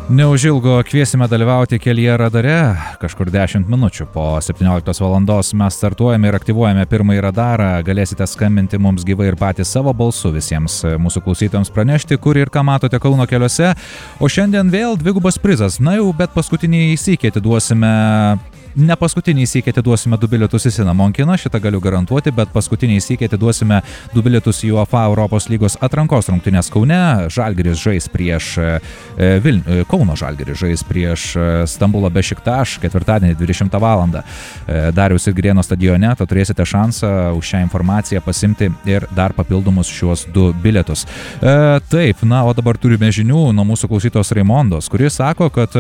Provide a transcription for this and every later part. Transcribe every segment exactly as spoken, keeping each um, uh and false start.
Neužilgo kviesime dalyvauti kelyje radare, kažkur dešimt minučių. Po septynioliktos valandos mes startuojame ir aktyvuojame pirmąjį radarą. Galėsite skambinti mums gyvai ir patys savo balsu visiems mūsų klausytojams pranešti, kur ir ką matote Kauno keliuose. O šiandien vėl dvigubas prizas. Na jau, bet paskutinį sykį atiduosime... Ne paskutinį sykį atiduosime du bilietus į Cinnamon kiną, šitą galiu garantuoti, bet paskutinį sykį atiduosime du bilietus į UEFA Europos lygos atrankos rungtynes Kaune. Žalgiris žais prieš e, Vil... Kauno Žalgiris žais prieš Stambulo Bešiktaš ketvirtadienį dvidešimtą valandą. E, Dariaus ir Girėno stadione, tad turėsite šansą už šią informaciją pasimti ir dar papildomus šiuos du bilietus. E, taip, na, o dabar turime žinių nuo mūsų klausytos Raimondos, kuris sako, kad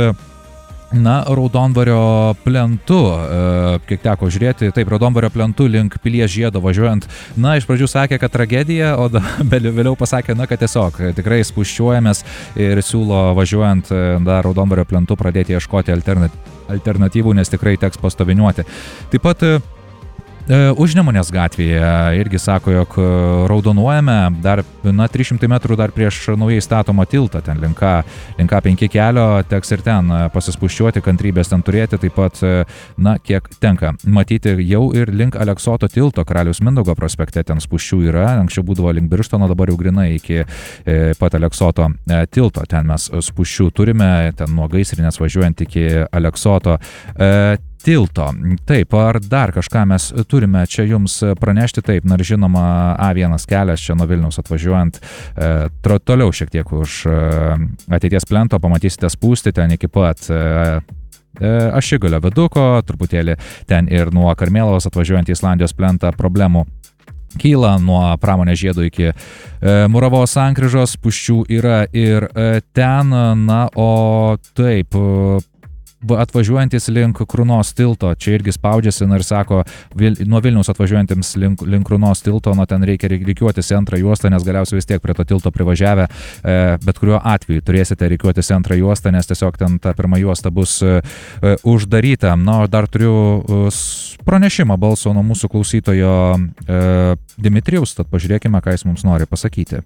Na, Raudondvario plentu, e, kiek teko žiūrėti, taip, Raudondvario plentu link Pilies žiedo važiuojant, na, iš pradžių sakė, kad tragedija, o da, vėliau pasakė, na, kad tiesiog tikrai spūsčiuojamės ir siūlo važiuojant dar Raudondvario plentu pradėti ieškoti alternatyvų, nes tikrai teks pastoviniuoti. Taip pat Užnemunės gatvėje irgi sako, jog raudonuojame dar, na, trys šimtai metrų dar prieš naujai statomą tiltą, ten link A penki kelio, teks ir ten pasispuščiuoti, kantrybės ten turėti, taip pat, na, kiek tenka matyti jau ir link Aleksoto tilto, Karaliaus Mindaugo prospekte ten spuščių yra, anksčiau būdavo link Birštono, dabar jau grinai iki pat Aleksoto tilto, ten mes spuščių turime, ten nuo Gaisrinės važiuojant iki Aleksoto tilto. Taip, ar dar kažką mes turime čia jums pranešti? Taip, na ir žinoma, A vienas kelias čia nuo Vilniaus atvažiuojant e, toliau šiek tiek už e, ateities plento, pamatysite spūsti ten iki pat e, e, Ašigalio viaduko, truputėlį ten ir nuo Karmėlavos atvažiuojant į Islandijos plentą problemų kyla, nuo Pramonės žiedo iki e, Muravos sankryžos, spūsčių yra ir e, ten, na, o taip, e, atvažiuojantis link Krunos tilto, čia irgi spaudžiasi, na ir sako, vil, nuo Vilniaus atvažiuojantiems link, link Krunos tilto, nu ten reikia reikiuotis į antrą juostą, nes galiausiai vis tiek prie to tilto privažiavę, e, bet kuriuo atveju turėsite reikiuotis į antrą juostą, nes tiesiog ten ta pirma juosta bus e, e, uždaryta. Na, dar turiu e, pranešimą balso nuo mūsų klausytojo e, Dimitrijaus, tad pažiūrėkime, ką jis mums nori pasakyti.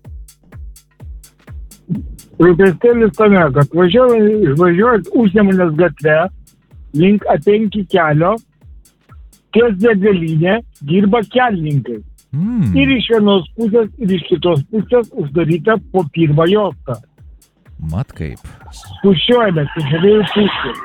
Rūpestėlis tame, kad važiuojant Užnemunės gatve link A penki kelio, ties degalinė dirba kelininkai. Mm. Ir iš vienos pusės, ir iš kitos pusės uždaryta po pirmą juostą. Mat kaip. Spūsčiuojame, iš abiejų pusių.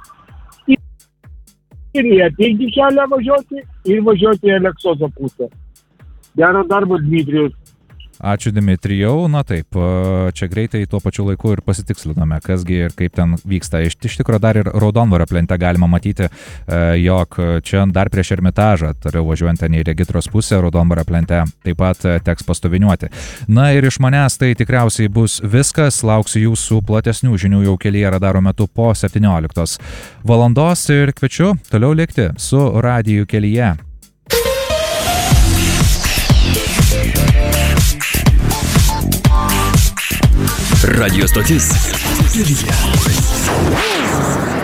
Ir į A penki kelią važiuoti, ir važiuoti į Aleksoto pusę. Gero darbo, Dmitrijus. Ačiū, Dimitrijau. Na taip, čia greitai tuo pačiu laiku ir pasitiksliname, kasgi ir kaip ten vyksta. Iš, iš tikro dar ir Raudondvario plente galima matyti, jog čia dar prieš Ermitažą, tariau važiuojant ten į Regitros pusę, Raudondvario plente taip pat teks pastoviniuoti. Na ir iš manęs tai tikriausiai bus viskas. Lauksiu jūsų platesnių žinių jau kelyje radaro metu po septynioliktos valandos ir kviečiu toliau likti su radiju kelyje. Radio stotis Kelyje.